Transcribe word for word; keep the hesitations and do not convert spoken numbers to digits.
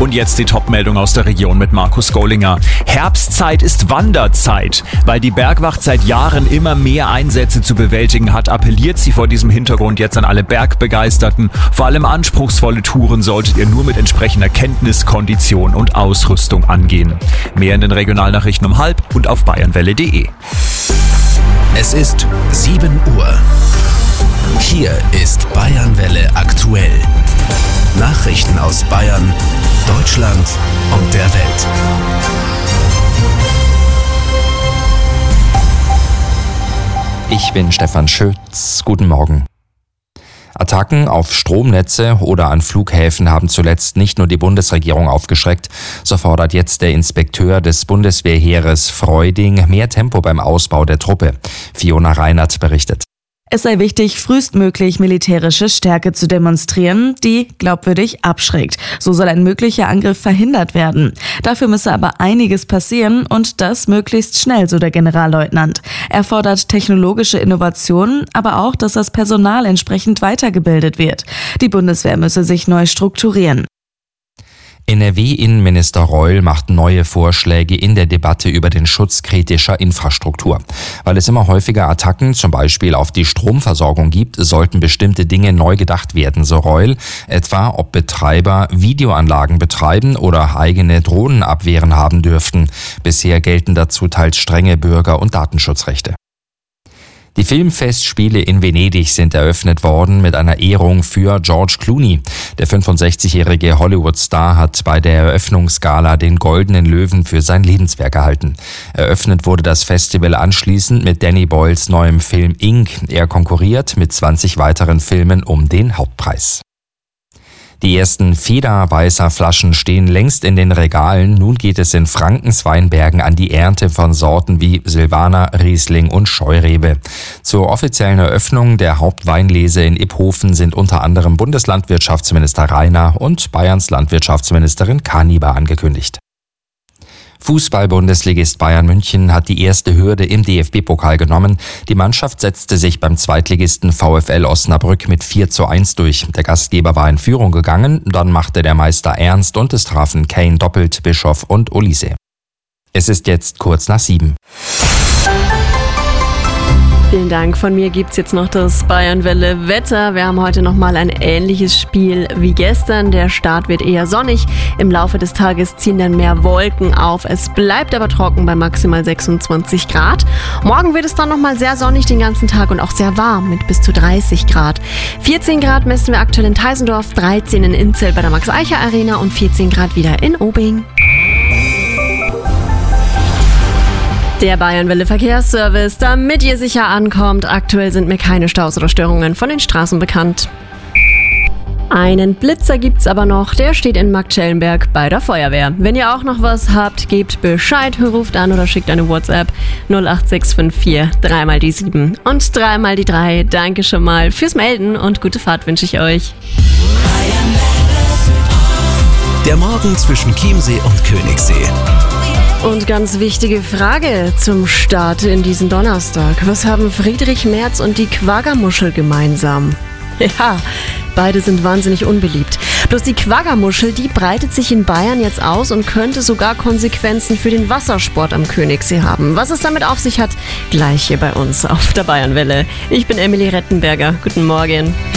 Und jetzt die Top-Meldung aus der Region mit Markus Gollinger. Herbstzeit ist Wanderzeit. Weil die Bergwacht seit Jahren immer mehr Einsätze zu bewältigen hat, appelliert sie vor diesem Hintergrund jetzt an alle Bergbegeisterten. Vor allem anspruchsvolle Touren solltet ihr nur mit entsprechender Kenntnis, Kondition und Ausrüstung angehen. Mehr in den Regionalnachrichten um halb und auf bayernwelle punkt de. Es ist sieben Uhr. Hier ist Bayernwelle aktuell. Nachrichten aus Bayern, Deutschland und der Welt. Ich bin Stefan Schütz. Guten Morgen. Attacken auf Stromnetze oder an Flughäfen haben zuletzt nicht nur die Bundesregierung aufgeschreckt. So fordert jetzt der Inspekteur des Bundeswehrheeres Freuding mehr Tempo beim Ausbau der Truppe. Fiona Reinert berichtet. Es sei wichtig, frühestmöglich militärische Stärke zu demonstrieren, die glaubwürdig abschreckt. So soll ein möglicher Angriff verhindert werden. Dafür müsse aber einiges passieren und das möglichst schnell, so der Generalleutnant. Er fordert technologische Innovationen, aber auch, dass das Personal entsprechend weitergebildet wird. Die Bundeswehr müsse sich neu strukturieren. N R W-Innenminister Reul macht neue Vorschläge in der Debatte über den Schutz kritischer Infrastruktur. Weil es immer häufiger Attacken, zum Beispiel auf die Stromversorgung gibt, sollten bestimmte Dinge neu gedacht werden, so Reul. Etwa, ob Betreiber Videoanlagen betreiben oder eigene Drohnenabwehren haben dürften. Bisher gelten dazu teils strenge Bürger- und Datenschutzrechte. Die Filmfestspiele in Venedig sind eröffnet worden mit einer Ehrung für George Clooney. Der fünfundsechzigjährige Hollywood-Star hat bei der Eröffnungsgala den Goldenen Löwen für sein Lebenswerk erhalten. Eröffnet wurde das Festival anschließend mit Danny Boyles neuem Film Ink. Er konkurriert mit zwanzig weiteren Filmen um den Hauptpreis. Die ersten Federweißer Flaschen stehen längst in den Regalen. Nun geht es in Frankens Weinbergen an die Ernte von Sorten wie Silvaner, Riesling und Scheurebe. Zur offiziellen Eröffnung der Hauptweinlese in Iphofen sind unter anderem Bundeslandwirtschaftsminister Rainer und Bayerns Landwirtschaftsministerin Kaniber angekündigt. Fußball-Bundesligist Bayern München hat die erste Hürde im D F B-Pokal genommen. Die Mannschaft setzte sich beim Zweitligisten VfL Osnabrück mit vier zu eins durch. Der Gastgeber war in Führung gegangen, dann machte der Meister ernst und es trafen Kane doppelt, Bischof und Olise. Es ist jetzt kurz nach sieben. Vielen Dank. Von mir gibt's jetzt noch das Bayernwelle Wetter. Wir haben heute nochmal ein ähnliches Spiel wie gestern. Der Start wird eher sonnig. Im Laufe des Tages ziehen dann mehr Wolken auf. Es bleibt aber trocken bei maximal sechsundzwanzig Grad. Morgen wird es dann nochmal sehr sonnig den ganzen Tag und auch sehr warm mit bis zu dreißig Grad. vierzehn Grad messen wir aktuell in Teisendorf, dreizehn in Inzell bei der Max-Eicher-Arena und vierzehn Grad wieder in Obing. Der Bayernwelle Verkehrsservice, damit ihr sicher ankommt. Aktuell sind mir keine Staus oder Störungen von den Straßen bekannt. Einen Blitzer gibt's aber noch, der steht in Marktschellenberg bei der Feuerwehr. Wenn ihr auch noch was habt, gebt Bescheid, ruft an oder schickt eine WhatsApp null acht sechs fünf vier, dreimal die sieben und dreimal die drei. Danke schon mal fürs Melden und gute Fahrt wünsche ich euch. Der Morgen zwischen Chiemsee und Königssee. Und ganz wichtige Frage zum Start in diesen Donnerstag. Was haben Friedrich Merz und die Quaggermuschel gemeinsam? Ja, beide sind wahnsinnig unbeliebt. Bloß die Quaggermuschel, die breitet sich in Bayern jetzt aus und könnte sogar Konsequenzen für den Wassersport am Königssee haben. Was es damit auf sich hat, gleich hier bei uns auf der Bayernwelle. Ich bin Emily Rettenberger. Guten Morgen.